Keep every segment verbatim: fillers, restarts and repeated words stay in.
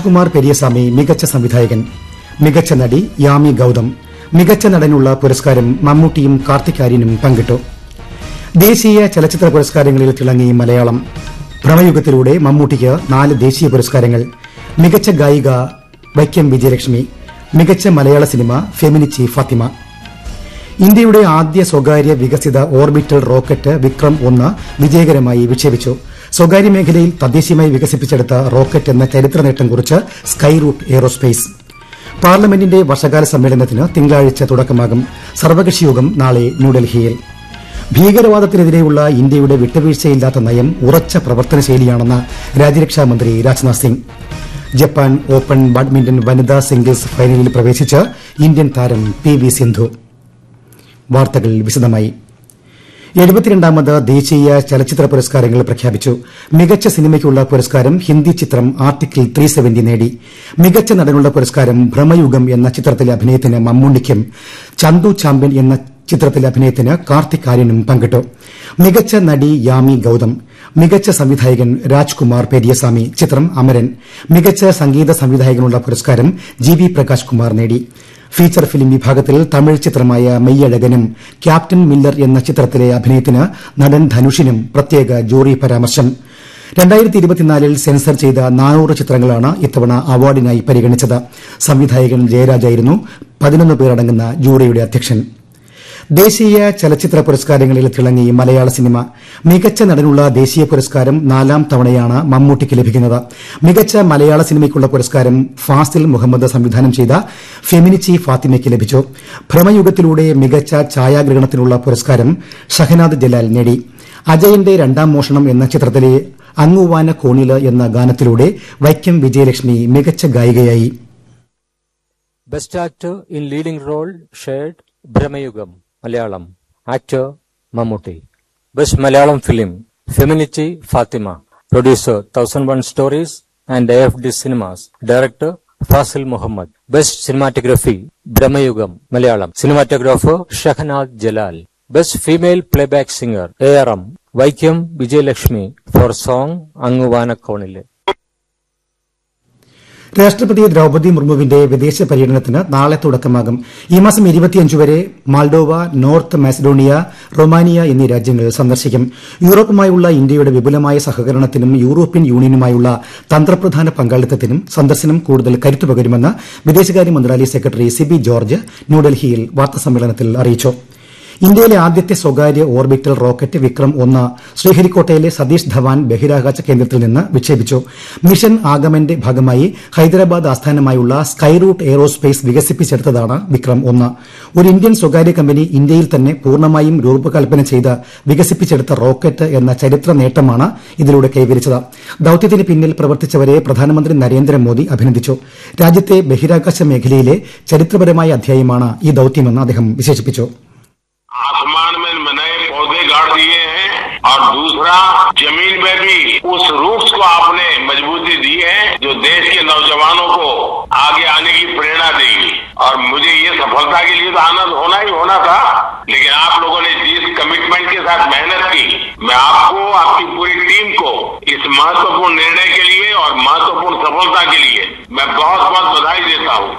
രാജ്കുമാർ പെരിയസ്വാമി മികച്ച സംവിധായകൻ, മികച്ച നടി യാമി ഗൌതം, മികച്ച നടനുള്ള പുരസ്കാരം മമ്മൂട്ടിയും കാർത്തിക് ആര്യനും പങ്കിട്ടു. ദേശീയ ചലച്ചിത്ര പുരസ്കാരങ്ങളിൽ തിളങ്ങി മലയാളം. ഭ്രമയുഗത്തിലൂടെ മമ്മൂട്ടിക്ക് നാല് ദേശീയ പുരസ്കാരങ്ങൾ. മികച്ച ഗായിക വൈക്കം വിജയലക്ഷ്മി, മികച്ച മലയാള സിനിമ ഫെമിനിച്ചി ഫാത്തിമ. ഇന്ത്യയുടെ ആദ്യ സ്വകാര്യ വികസിത ഓർബിറ്റൽ റോക്കറ്റ് വിക്രം ഒന്ന് വിജയകരമായി വിക്ഷേപിച്ചു. സ്വകാര്യ മേഖലയിൽ തദ്ദേശീയമായി വികസിപ്പിച്ചെടുത്ത റോക്കറ്റ് എന്ന ചരിത്ര നേട്ടം കുറിച്ച് സ്കൈ റൂട്ട് എയ്റോസ്പേസ്. പാർലമെന്റിന്റെ വർഷകാല സമ്മേളനത്തിന് തിങ്കളാഴ്ച തുടക്കമാകും. സർവകക്ഷി യോഗം നാളെ ന്യൂഡൽഹിയിൽ. ഭീകരവാദത്തിനെതിരെയുള്ള ഇന്ത്യയുടെ വിട്ടുവീഴ്ചയില്ലാത്ത നയം ഉറച്ച പ്രവർത്തനശൈലിയാണെന്ന് രാജ്യരക്ഷാമന്ത്രി Rajnath Singh. Japan open badminton വനിതാ സിംഗിൾസ് ഫൈനലിൽ പ്രവേശിച്ച് ഇന്ത്യൻ താരം പി വി സിന്ധു. വാർത്തകൾ വിശദമായി. എഴുപത്തിരണ്ടാമത് ദേശീയ ചലച്ചിത്ര പുരസ്കാരങ്ങൾ പ്രഖ്യാപിച്ചു. മികച്ച സിനിമയ്ക്കുള്ള പുരസ്കാരം ഹിന്ദി ചിത്രം ആർട്ടിക്കിൾ ത്രീ സെവന്റി നേടി. മികച്ച നടനുള്ള പുരസ്കാരം ഭ്രമയുഗം എന്ന ചിത്രത്തിലെ അഭിനയത്തിന് മമ്മൂട്ടിക്കും ചന്തു ചാമ്പ്യൻ എന്ന ചിത്രത്തിലെ അഭിനയത്തിന് കാർത്തിക് ആര്യനും പങ്കിട്ടു. മികച്ച നടി യാമി ഗൌതം, മികച്ച സംവിധായകൻ രാജ്കുമാർ പെരിയസ്വാമി ചിത്രം അമരൻ, മികച്ച സംഗീത സംവിധായകനുള്ള പുരസ്കാരം ജി വി പ്രകാശ് കുമാർ നേടി. ഫീച്ചർ ഫിലിം വിഭാഗത്തിൽ തമിഴ് ചിത്രമായ മെയ്യഴകനും ക്യാപ്റ്റൻ മില്ലർ എന്ന ചിത്രത്തിലെ അഭിനയത്തിന് നടൻ ധനുഷിനും പ്രത്യേക ജൂറി പരാമർശം. രണ്ടായിരത്തി ഇരുപത്തിനാലിൽ സെൻസർ ചെയ്ത നാനൂറ് ചിത്രങ്ങളാണ് ഇത്തവണ അവാർഡിനായി പരിഗണിച്ചത്. സംവിധായകൻ ജയരാജായിരുന്നു പതിനൊന്ന് പേരടങ്ങുന്ന ജൂറിയുടെ അധ്യക്ഷൻ. ദേശീയ ചലച്ചിത്ര പുരസ്കാരങ്ങളിൽ തിളങ്ങി മലയാള സിനിമ. മികച്ച നടനുള്ള ദേശീയ പുരസ്കാരം നാലാം തവണയാണ് മമ്മൂട്ടിക്ക് ലഭിക്കുന്നത്. മികച്ച മലയാള സിനിമയ്ക്കുള്ള പുരസ്കാരം ഫാസിൽ മുഹമ്മദ് സംവിധാനം ചെയ്ത ഫെമിനിച്ചി ഫാത്തിമയ്ക്ക് ലഭിച്ചു. ഭ്രമയുഗത്തിലൂടെ മികച്ച ഛായാഗ്രഹണത്തിനുള്ള പുരസ്കാരം ഷഹനാദ് ജലാൽ നേടി. അജയന്റെ രണ്ടാം മോഷണം എന്ന ചിത്രത്തിലെ അങ്ങുവാന കോണില് എന്ന ഗാനത്തിലൂടെ വൈക്കം വിജയലക്ഷ്മി മികച്ച ഗായികയായി. Best actor in leading role shared Bramayugam Malayalam. Actor Mammootty. Best Malayalam Film Feminichi Fatima. Producer Thousand One Stories and A F D Cinemas. Director Fasil Muhammad. Best Cinematography Brahmayugam Malayalam. Cinematographer Shahnaaz Jalal. Best Female Playback Singer A R M Vaikam Vijayalakshmi for song Anguvana Konile. രാഷ്ട്രപതി ദ്രൌപദി മുർമുവിന്റെ വിദേശ പര്യടനത്തിന് നാളെ തുടക്കമാകും. ഈ മാസം ഇരുപത്തിയഞ്ച് വരെ Moldova, north Macedonia, Romania എന്നീ രാജ്യങ്ങൾ സന്ദർശിക്കും. യൂറോപ്പുമായുള്ള ഇന്ത്യയുടെ വിപുലമായ സഹകരണത്തിനും യൂറോപ്യൻ യൂണിയനുമായുള്ള തന്ത്രപ്രധാന പങ്കാളിത്തത്തിനും സന്ദർശനം കൂടുതൽ കരുത്തു പകരുമെന്ന് വിദേശകാര്യ മന്ത്രാലയ സെക്രട്ടറി സിബി ജോർജ് ന്യൂഡൽഹിയിൽ വാർത്താസമ്മേളനത്തിൽ അറിയിച്ചു. ഇന്ത്യയിലെ ആദ്യത്തെ സ്വകാര്യ ഓർബിറ്റൽ റോക്കറ്റ് വിക്രം ഒന്ന് ശ്രീഹരിക്കോട്ടയിലെ സതീഷ് ധവാൻ ബഹിരാകാശ കേന്ദ്രത്തിൽ നിന്ന് വിക്ഷേപിച്ചു. മിഷൻ ആഗമന്റെ ഭാഗമായി ഹൈദരാബാദ് ആസ്ഥാനമായുള്ള സ്കൈ റൂട്ട് എയ്റോസ്പേസ് വികസിപ്പിച്ചെടുത്തതാണ് വിക്രം ഒന്ന്. ഒരു ഇന്ത്യൻ സ്വകാര്യ കമ്പനി ഇന്ത്യയിൽ തന്നെ പൂർണ്ണമായും രൂപകൽപ്പന ചെയ്ത് വികസിപ്പിച്ചെടുത്ത റോക്കറ്റ് എന്ന ചരിത്ര നേട്ടമാണ് ഇതിലൂടെ കൈവരിച്ചത്. ദൌത്യത്തിന് പിന്നിൽ പ്രവർത്തിച്ചവരെ പ്രധാനമന്ത്രി നരേന്ദ്രമോദി അഭിനന്ദിച്ചു. രാജ്യത്തെ ബഹിരാകാശ മേഖലയിലെ ചരിത്രപരമായ അധ്യായമാണ് ഈ ദൌത്യമെന്ന് അദ്ദേഹം വിശേഷിപ്പിച്ചു. आसमान में नए पौधे गाड़ दिए हैं और दूसरा जमीन में भी उस रूट्स को आपने मजबूती दी है जो देश के नौजवानों को आगे आने की प्रेरणा देगी. और मुझे ये सफलता के लिए तो आनंद होना ही होना था, लेकिन आप लोगों ने जिस कमिटमेंट के साथ मेहनत की, मैं आपको, आपकी पूरी टीम को इस महत्वपूर्ण निर्णय के लिए और महत्वपूर्ण सफलता के लिए मैं बहुत बहुत बधाई देता हूँ.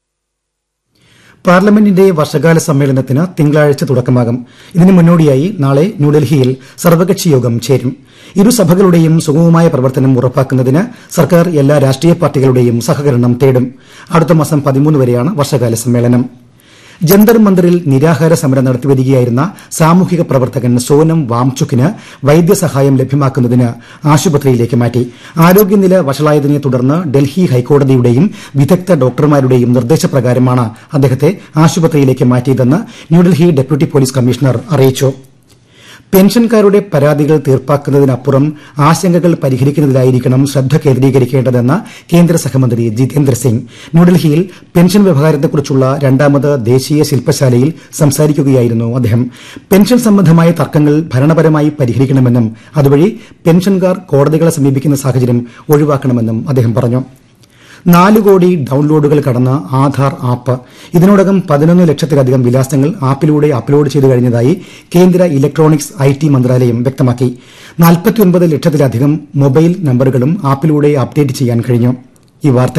പാർലമെന്റിന്റെ വർഷകാല സമ്മേളനത്തിന് തിങ്കളാഴ്ച തുടക്കമാകും. ഇതിന് മുന്നോടിയായി നാളെ ന്യൂഡൽഹിയിൽ സർവകക്ഷി യോഗം ചേരും. ഇരുസഭകളുടെയും സുഗമമായ പ്രവർത്തനം ഉറപ്പാക്കുന്നതിന് സർക്കാർ എല്ലാ രാഷ്ട്രീയ പാർട്ടികളുടെയും സഹകരണം തേടും. അടുത്ത മാസം പതിമൂന്ന് വരെയാണ് വർഷകാല സമ്മേളനം. ജന്തർ മന്ദിറിൽ നിരാഹാര സമരം നടത്തിവരികയായിരുന്ന സാമൂഹിക പ്രവർത്തകൻ സോനം വാംചുക്കിന് വൈദ്യസഹായം ലഭ്യമാക്കുന്നതിന് ആശുപത്രിയിലേക്ക് മാറ്റി. ആരോഗ്യനില വഷളായതിനെ തുടർന്ന് ഡൽഹി ഹൈക്കോടതിയുടെയും വിദഗ്ധ ഡോക്ടർമാരുടെയും നിർദ്ദേശപ്രകാരമാണ് അദ്ദേഹത്തെ ആശുപത്രിയിലേക്ക് മാറ്റിയതെന്ന് ന്യൂഡൽഹി ഡെപ്യൂട്ടി പോലീസ് കമ്മീഷണർ അറിയിച്ചു. പെൻഷൻകാരുടെ പരാതികൾ തീർപ്പാക്കുന്നതിനപ്പുറം ആശങ്കകൾ പരിഹരിക്കുന്നതിലായിരിക്കണം ശ്രദ്ധ കേന്ദ്രീകരിക്കേണ്ടതെന്ന് കേന്ദ്ര സഹമന്ത്രി ജിതേന്ദ്ര സിംഗ്. ന്യൂഡൽഹിയിൽ പെൻഷൻ വ്യവഹാരത്തെക്കുറിച്ചുള്ള രണ്ടാമത് ദേശീയ ശില്പശാലയിൽ സംസാരിക്കുകയായിരുന്നു അദ്ദേഹം. പെൻഷൻ സംബന്ധമായ തർക്കങ്ങൾ ഭരണപരമായി പരിഹരിക്കണമെന്നും അതുവഴി പെൻഷൻകാർ കോടതികളെ സമീപിക്കുന്ന സാഹചര്യം ഒഴിവാക്കണമെന്നും അദ്ദേഹം പറഞ്ഞു. നാല് കോടി ഡൌൺലോഡുകൾ കടന്ന ആധാർ ആപ്പ് ഇതിനോടകം പതിനൊന്ന് ലക്ഷത്തിലധികം വിലാസങ്ങൾ ആപ്പിലൂടെ അപ്ലോഡ് ചെയ്തു കഴിഞ്ഞതായി കേന്ദ്ര ഇലക്ട്രോണിക്സ് ഐ ടി മന്ത്രാലയം വ്യക്തമാക്കി. നാൽപ്പത്തിയൊൻപത് ലക്ഷത്തിലധികം മൊബൈൽ നമ്പറുകളും ആപ്പിലൂടെ അപ്ഡേറ്റ് ചെയ്യാൻ കഴിഞ്ഞു. ഈ വാർത്ത